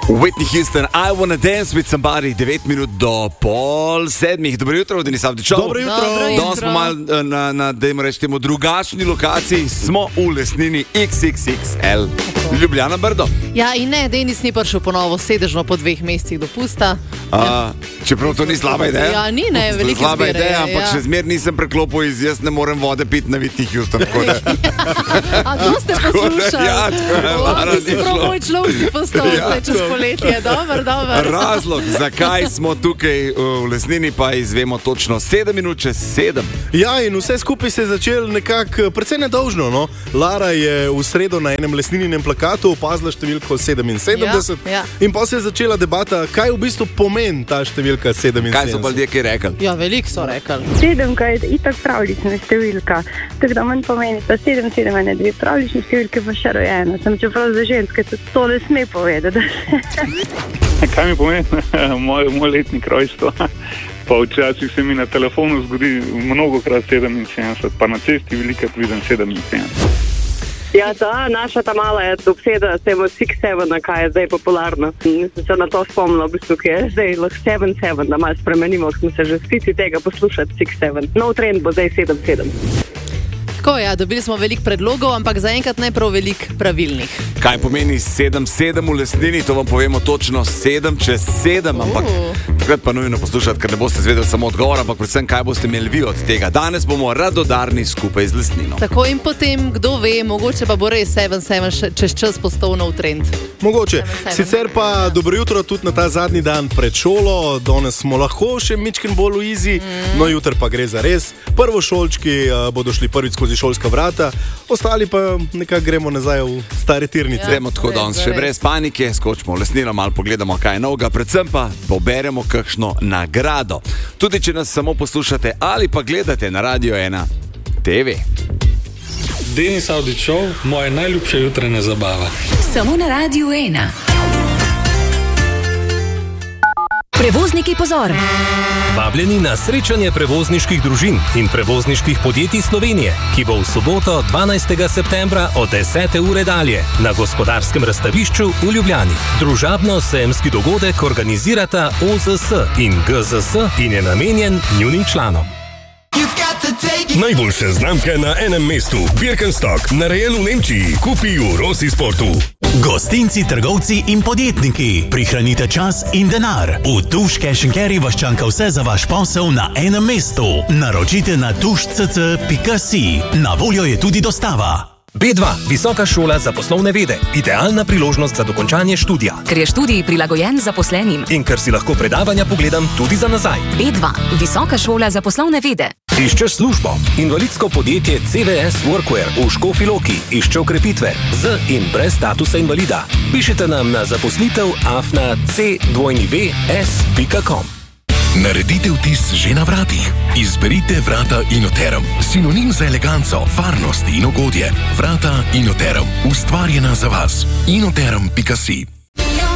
Whitney Houston, I Wanna Dance With Somebody, 9 minut do 6:30. Dobro jutro, Denis Avdićov. Dobro jutro. Danes smo malo na dajmo reči temu drugačni lokaciji, smo v lesnini XXXL Ljubljana Brdo. Ja, in ne, Denis ni prišel ponovo sedežno po 2 mesecih dopusta. Čeprav to ni slaba ideja. Ja, ni, ne, velika slaba izbira, ideja, ampak ja. še zmer nisem preklopil iz jaz ne morem vode piti na Whitney Houston. A to ste poslušali? Ja, tako je. Ti si prav moj človek si postal zdaj čez poletje. Dobar. Razlog, zakaj smo tukaj v lesnini, pa izvemo točno 7 minut čez 7. Ja, in vse skupaj se je začelo nekako precej nedolžno. No? Lara je v sredo na enem lesnininem plakatu opazila številko 77 Ja. in pa se je začela debata, kaj v bistvu pomeni ta številka 77. Kaj so pa ljudje kaj rekli? Ja, veliko so rekli. 7 je itak pravlična številka, tako da manj pomeni, da 7 je 2 pravlične številke, pa še rojena. Sem čeprav za ženske to ne sme povedati. Kaj mi pomeni moj letnik rojstva? Pa včasih se mi na telefonu zgodi mnogokrat 77, pa na cesti velikrat vidim 77. Ja, naša ta mala je obseda s tem 6-7, kaj je zdaj popularno. Nisem se na to spomnila, v bistvu, ki je zdaj lahko 7-7, da malo spremenimo, smo se že spiti tega poslušati 6-7. Nov trend bo zdaj 7-7. Tako, ja, dobili smo veliko predlogov, ampak zaenkrat ne prav veliko pravilnih. Kaj pomeni 7-7 v lesnini, to vam povemo točno 7 čez 7, ampak takrat pa nujno poslušati, ker ne boste zvedeli samo odgovor, ampak predvsem kaj boste imeli vi od tega. Danes bomo radodarni skupaj z lesnino. Tako in potem, kdo ve, mogoče pa bo res 7-7 čez čas postal nov trend. Mogoče. 7-7. Sicer pa dobro jutro tudi na ta zadnji dan pred šolo. Danes smo lahko še mičken bolj v izi, no jutr pa gre za res. Prvošolčki bodo šli prvič skozi šolska vrata, ostali pa nekako gremo nazaj v stare tirnice. Gremo tako danes še brez panike, skočimo v lesnino, malo pogledamo kaj je novega, predvsem pa poberemo kakšno nagrado. Tudi če nas samo poslušate ali pa gledate na Radio 1 TV. Denis Avdićov, moja najljubša jutranja zabava. Samo na Radio 1. Prevozniki, pozor! Vabljeni na srečanje prevozniških družin in prevozniških podjetij Slovenije, ki bo v soboto 12. septembra od 10. ure dalje na Gospodarskem razstavišču v Ljubljani. Družabno-sejemski dogodek organizirata OZS in GZS in je namenjen njunim članom. Najboljše znamke na enem mestu. Birkenstock, narejen v Nemčiji, kupi v Rossi Sportu. Gostinci, trgovci in podjetniki, prihranite čas in denar. V Tuš Cash & Carry vas čaka vse za vaš posel na enem mestu. Naročite na tuš.cc. Na voljo je tudi dostava. B2, Visoka šola za poslovne vede. Idealna priložnost za dokončanje študija. Ker je študij prilagojen zaposlenim. In ker si lahko predavanja pogledam tudi za nazaj. B2, Visoka šola za poslovne vede. Iščeš službo? Invalidsko podjetje CVS Workwear v Škofji Loki išče okrepitve z in brez statusa invalida. Pišite nam na zaposlitev@c2s.com. Naredite vtis že na vratih. Izberite vrata Inoterum. Sinonim za eleganco, varnost in ugodje. Vrata Inoterum. Ustvarjena za vas. Inoterum.si